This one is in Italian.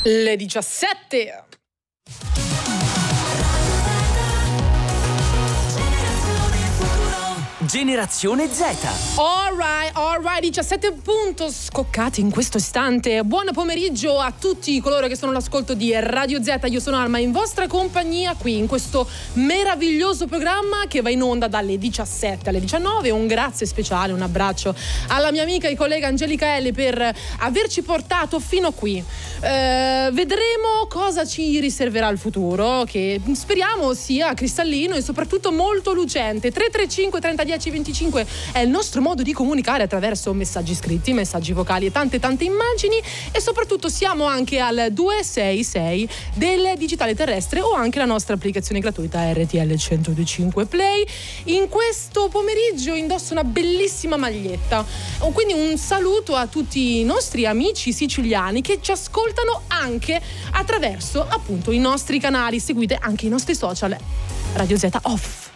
Le 17. Generazione Z. Alright, 17 punto scoccati in questo istante. Buon pomeriggio a tutti coloro che sono all'ascolto di Radio Z. Io sono Alma, in vostra compagnia qui in questo meraviglioso programma che va in onda dalle 17 alle 19. Un grazie speciale, un abbraccio alla mia amica e collega Angelica Elli per averci portato fino qui. Vedremo cosa ci riserverà il futuro, che speriamo sia cristallino e soprattutto molto lucente. 335 30 10 25 è il nostro modo di comunicare attraverso messaggi scritti, messaggi vocali e tante immagini, e soprattutto siamo anche al 266 del digitale terrestre o anche la nostra applicazione gratuita RTL 102.5 Play. In questo pomeriggio indosso una bellissima maglietta, quindi un saluto a tutti i nostri amici siciliani che ci ascoltano anche attraverso appunto i nostri canali. Seguite anche i nostri social Radio Z Off.